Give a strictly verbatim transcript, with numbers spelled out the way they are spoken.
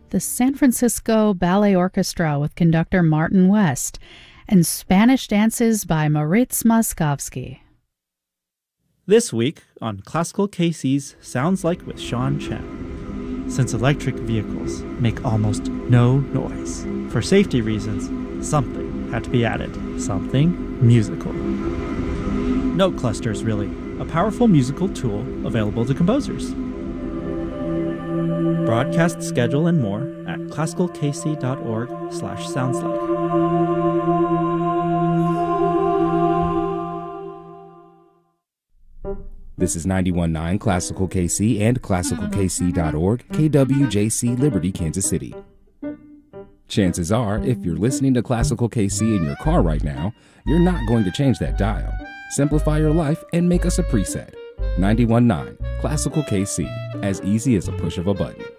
the San Francisco Ballet Orchestra with conductor Martin West, and Spanish dances by Moritz Moskowski. This week on Classical K C's Sounds Like with Sean Chen. Since electric vehicles make almost no noise, for safety reasons, something had to be added. Something musical. Note clusters, really. A powerful musical tool available to composers. Broadcast schedule and more at classicalkc.org slash soundslike. This is ninety-one point nine Classical K C and classical k c dot org, K W J C, Liberty, Kansas City. Chances are, if you're listening to Classical K C in your car right now, you're not going to change that dial. Simplify your life and make us a preset. ninety-one point nine Classical K C, as easy as a push of a button.